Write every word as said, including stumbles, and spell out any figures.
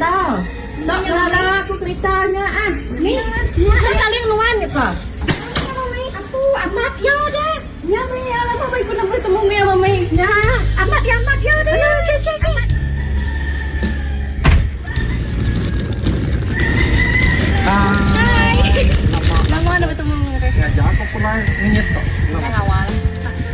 Ya. Tak lah aku ceritanya ah. Ni, ni kalian luan ni kah? Aku amat ya deh. Ya mi, alam apa ikut nak bertemu mi mami. Ya, amat ya amat ya deh. Okey okey okey. Ah, Hai. Lama nak bertemu. ya jangan kau pernah